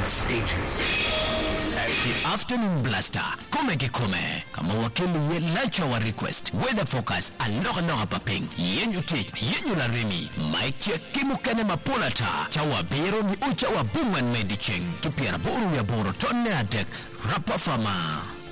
stages. The Afternoon Blaster, kome kama wakili ye lacha wa request, weather forecast, alora paping, yenyu kik, yenyu la remi, Mike ya kimukane mapolata, chawa biro ni ucha wa bungan mediching, tupiara boru ya boro tonne adek, rapa fama.